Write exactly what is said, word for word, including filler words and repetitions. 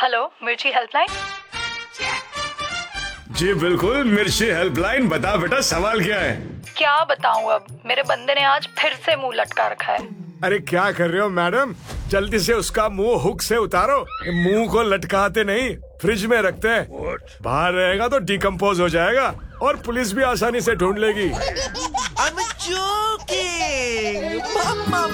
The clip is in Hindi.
हेलो, मिर्ची हेल्पलाइन। जी बिल्कुल, मिर्ची हेल्पलाइन। बता बेटा, सवाल क्या है? क्या बताऊं, अब मेरे बंदे ने आज फिर से मुंह लटका रखा है। अरे क्या कर रहे हो मैडम, जल्दी से उसका मुंह हुक से उतारो। मुंह को लटकाते नहीं, फ्रिज में रखते हैं। बाहर रहेगा तो डिकम्पोज हो जाएगा और पुलिस भी आसानी से ढूंढ लेगी। I'm joking!